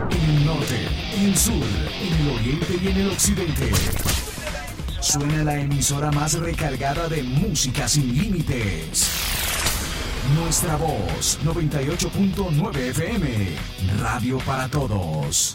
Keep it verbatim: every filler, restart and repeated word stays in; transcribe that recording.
En el norte, en el sur, en el oriente y en el occidente. Suena la emisora más recargada de música sin límites. Nuestra voz, noventa y ocho punto nueve F M. Radio para todos.